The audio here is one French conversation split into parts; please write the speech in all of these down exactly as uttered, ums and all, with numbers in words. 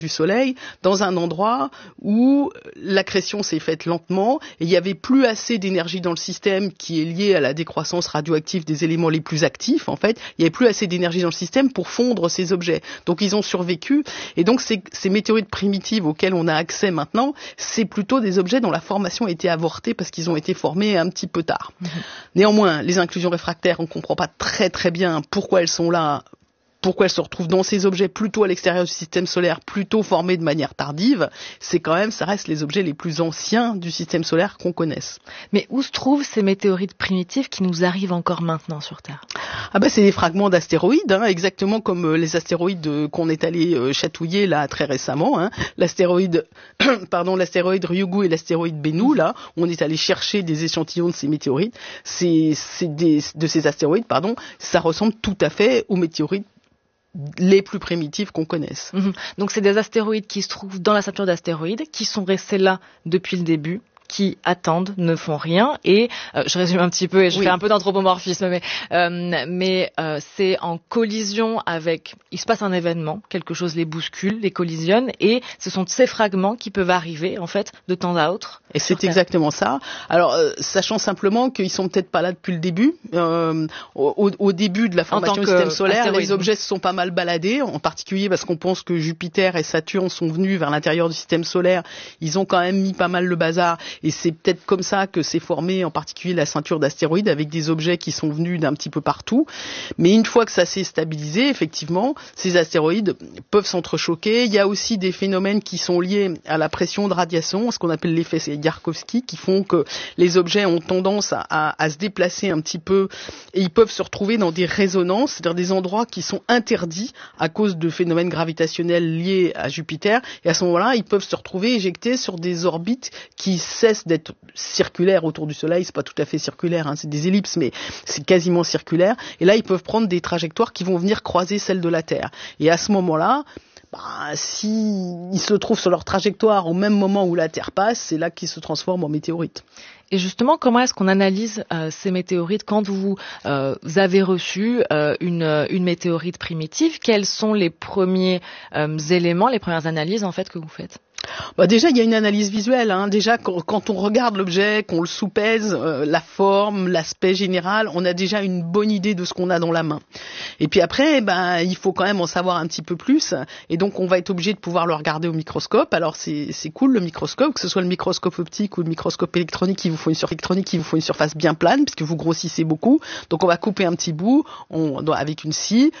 du Soleil, dans un endroit où l'accrétion s'est faite lentement et il n'y avait plus assez d'énergie dans le système qui est liée à la décroissance radioactive des éléments les plus actifs, en fait. Il n'y avait plus assez d'énergie dans le système pour fondre ces objets. Donc ils ont survécu. Et donc ces, ces météorites primitives auxquelles on a accès maintenant, c'est plutôt des objets dont la formation a été avortée parce qu'ils ont été formés un petit peu tard. Mmh. Néanmoins, les inclusions réfractaires, on ne comprend pas très très bien pourquoi elles sont là, pourquoi elles se retrouvent dans ces objets plutôt à l'extérieur du système solaire, plutôt formés de manière tardive. C'est quand même, ça reste les objets les plus anciens du système solaire qu'on connaisse. Mais où se trouvent ces météorites primitives qui nous arrivent encore maintenant sur Terre ? Ah ben c'est des fragments d'astéroïdes, hein, exactement comme euh, les astéroïdes euh, qu'on est allé euh, chatouiller là très récemment. Hein. L'astéroïde, pardon, l'astéroïde Ryugu et l'astéroïde Bennu, là, on est allé chercher des échantillons de ces météorites. C'est, c'est des, de ces astéroïdes, pardon, ça ressemble tout à fait aux météorites les plus primitifs qu'on connaisse. Mmh. Donc c'est des astéroïdes qui se trouvent dans la ceinture d'astéroïdes, qui sont restés là depuis le début, qui attendent, ne font rien, et euh, je résume un petit peu et je oui. fais un peu d'anthropomorphisme, mais, euh, mais euh, c'est en collision avec, il se passe un événement, quelque chose les bouscule, les collisionne, et ce sont ces fragments qui peuvent arriver en fait de temps à autre. Et c'est exactement ça. Alors, euh, sachant simplement qu'ils sont peut-être pas là depuis le début. Euh, au, au début de la formation du système solaire, astéroïde. Les objets se sont pas mal baladés, en particulier parce qu'on pense que Jupiter et Saturne sont venus vers l'intérieur du système solaire. Ils ont quand même mis pas mal le bazar. Et c'est peut-être comme ça que s'est formée en particulier la ceinture d'astéroïdes avec des objets qui sont venus d'un petit peu partout. Mais une fois que ça s'est stabilisé, effectivement, ces astéroïdes peuvent s'entrechoquer. Il y a aussi des phénomènes qui sont liés à la pression de radiation, ce qu'on appelle l'effet Yarkovsky, qui font que les objets ont tendance à, à, à se déplacer un petit peu et ils peuvent se retrouver dans des résonances, c'est-à-dire des endroits qui sont interdits à cause de phénomènes gravitationnels liés à Jupiter. Et à ce moment-là, ils peuvent se retrouver éjectés sur des orbites qui cessent d'être circulaires autour du Soleil. C'est pas tout à fait circulaire, hein, c'est des ellipses, mais c'est quasiment circulaire. Et là, ils peuvent prendre des trajectoires qui vont venir croiser celles de la Terre. Et à ce moment-là, bah, s'ils se trouvent sur leur trajectoire au même moment où la Terre passe, c'est là qu'ils se transforment en météorites. Et justement, comment est-ce qu'on analyse euh, ces météorites quand vous, euh, vous avez reçu euh, une, une météorite primitive? Quels sont les premiers euh, éléments, les premières analyses en fait que vous faites? Bah déjà, il y a une analyse visuelle. Hein. Déjà, quand, quand on regarde l'objet, qu'on le soupèse, euh, la forme, l'aspect général, on a déjà une bonne idée de ce qu'on a dans la main. Et puis après, bah, il faut quand même en savoir un petit peu plus. Et donc, on va être obligé de pouvoir le regarder au microscope. Alors, c'est, c'est cool, le microscope, que ce soit le microscope optique ou le microscope électronique, il vous faut une surface électronique, il vous faut une surface bien plane, puisque vous grossissez beaucoup. Donc, on va couper un petit bout on, avec une scie,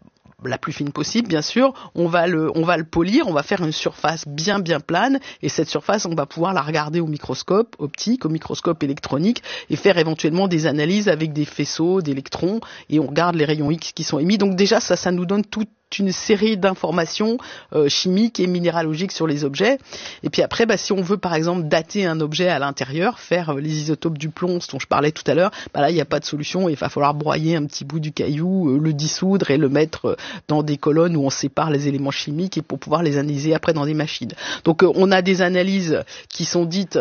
la plus fine possible, bien sûr. On va le, on va le polir, on va faire une surface bien, bien plane, et cette surface, on va pouvoir la regarder au microscope optique, au microscope électronique, et faire éventuellement des analyses avec des faisceaux d'électrons, et on regarde les rayons X qui sont émis. Donc déjà, ça, ça nous donne tout une série d'informations euh, chimiques et minéralogiques sur les objets. Et puis après, bah, si on veut par exemple dater un objet à l'intérieur, faire euh, les isotopes du plomb dont je parlais tout à l'heure, bah là il n'y a pas de solution, il va falloir broyer un petit bout du caillou, euh, le dissoudre et le mettre euh, dans des colonnes où on sépare les éléments chimiques et pour pouvoir les analyser après dans des machines. Donc euh, on a des analyses qui sont dites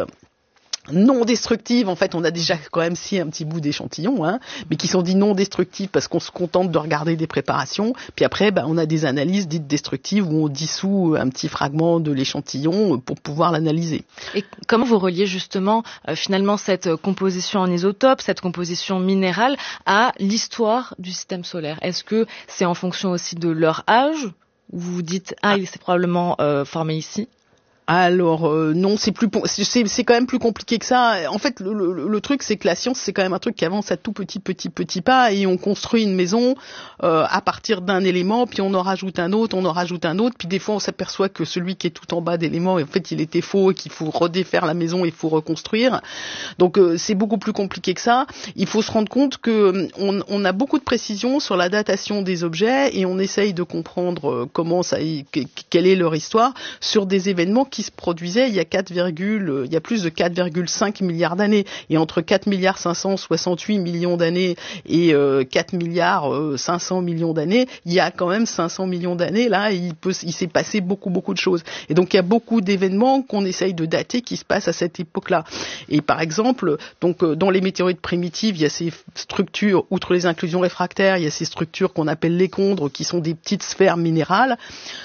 non destructives, en fait on a déjà quand même scié un petit bout d'échantillon, hein, mais qui sont dit non destructives parce qu'on se contente de regarder des préparations, puis après bah, on a des analyses dites destructives où on dissout un petit fragment de l'échantillon pour pouvoir l'analyser. Et comment vous reliez justement euh, finalement cette composition en isotope, cette composition minérale à l'histoire du système solaire? Est-ce que c'est en fonction aussi de leur âge, où vous vous dites ah il s'est probablement euh, formé ici? Alors euh, non, c'est plus c'est, c'est quand même plus compliqué que ça. En fait, le, le, le truc, c'est que la science, c'est quand même un truc qui avance à tout petit, petit, petit pas, et on construit une maison euh, à partir d'un élément, puis on en rajoute un autre, on en rajoute un autre, puis des fois on s'aperçoit que celui qui est tout en bas d'élément, en fait, il était faux et qu'il faut redéfaire la maison, il faut reconstruire. Donc euh, c'est beaucoup plus compliqué que ça. Il faut se rendre compte que on, on a beaucoup de précision sur la datation des objets et on essaye de comprendre comment ça, quelle est leur histoire sur des événements qui se produisait il y a quatre, il y a plus de quatre virgule cinq milliards d'années, et entre quatre milliards cinq cent soixante-huit millions d'années et euh, quatre milliards cinq cents millions d'années, il y a quand même cinq cents millions d'années là, il peut il s'est passé beaucoup beaucoup de choses. Et donc il y a beaucoup d'événements qu'on essaye de dater qui se passent à cette époque-là. Et par exemple, donc dans les météorites primitives, il y a ces structures, outre les inclusions réfractaires, il y a ces structures qu'on appelle l'échondre qui sont des petites sphères minérales. Donc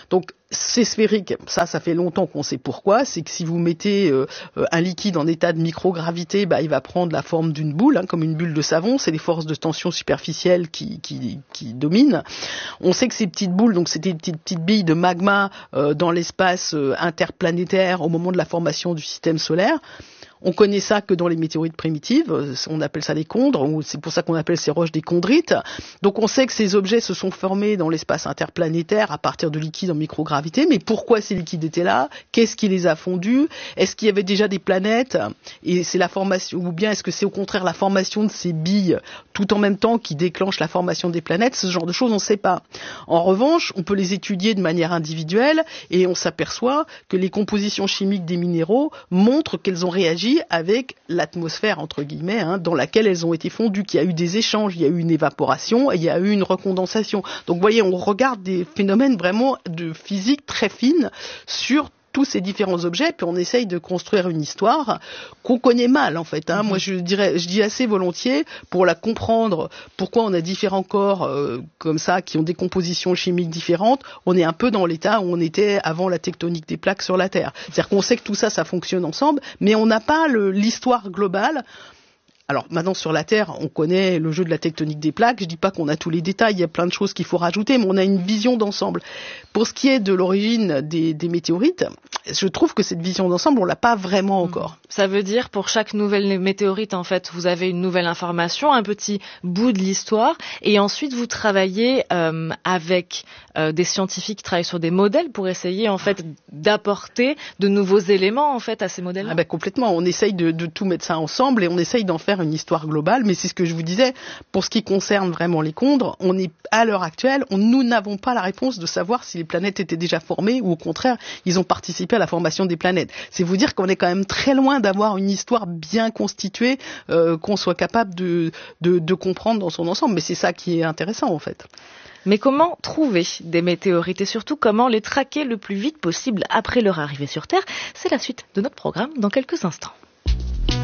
c'est sphérique. Ça, ça fait longtemps qu'on sait pourquoi. C'est que si vous mettez euh, un liquide en état de microgravité, bah, il va prendre la forme d'une boule, hein, comme une bulle de savon. C'est les forces de tension superficielle qui, qui, qui dominent. On sait que ces petites boules, donc c'était des petites, petites billes de magma euh, dans l'espace euh, interplanétaire au moment de la formation du système solaire. On connaît ça que dans les météorites primitives, on appelle ça des chondres, ou c'est pour ça qu'on appelle ces roches des chondrites. Donc on sait que ces objets se sont formés dans l'espace interplanétaire à partir de liquides en microgravité, mais pourquoi ces liquides étaient là? Qu'est-ce qui les a fondus? Est-ce qu'il y avait déjà des planètes? Et c'est la formation, ou bien est-ce que c'est au contraire la formation de ces billes tout en même temps qui déclenche la formation des planètes? Ce genre de choses, on ne sait pas. En revanche, on peut les étudier de manière individuelle et on s'aperçoit que les compositions chimiques des minéraux montrent qu'elles ont réagi avec l'atmosphère, entre guillemets, hein, dans laquelle elles ont été fondues, qu'il y a eu des échanges, il y a eu une évaporation et il y a eu une recondensation. Donc vous voyez, on regarde des phénomènes vraiment de physique très fine sur tous ces différents objets, puis on essaye de construire une histoire qu'on connaît mal en fait. Hein. Mmh. Moi, je dirais, je dis assez volontiers pour la comprendre. Pourquoi on a différents corps euh, comme ça qui ont des compositions chimiques différentes. On est un peu dans l'état où on était avant la tectonique des plaques sur la Terre. C'est-à-dire qu'on sait que tout ça, ça fonctionne ensemble, mais on n'a pas le, l'histoire globale. Alors maintenant sur la Terre, on connaît le jeu de la tectonique des plaques. Je dis pas qu'on a tous les détails, il y a plein de choses qu'il faut rajouter, mais on a une vision d'ensemble. Pour ce qui est de l'origine des, des météorites, je trouve que cette vision d'ensemble, on l'a pas vraiment encore. Ça veut dire pour chaque nouvelle météorite, en fait, vous avez une nouvelle information, un petit bout de l'histoire, et ensuite vous travaillez euh, avec euh, des scientifiques qui travaillent sur des modèles pour essayer en fait d'apporter de nouveaux éléments en fait à ces modèles. Ah ben complètement. On essaye de, de tout mettre ça ensemble et on essaye d'en faire une histoire globale, mais c'est ce que je vous disais, pour ce qui concerne vraiment les chondres, on est à l'heure actuelle, on, nous n'avons pas la réponse de savoir si les planètes étaient déjà formées ou au contraire, ils ont participé à la formation des planètes. C'est vous dire qu'on est quand même très loin d'avoir une histoire bien constituée, euh, qu'on soit capable de, de, de comprendre dans son ensemble, mais c'est ça qui est intéressant en fait. Mais comment trouver des météorites et surtout comment les traquer le plus vite possible après leur arrivée sur Terre? C'est la suite de notre programme dans quelques instants.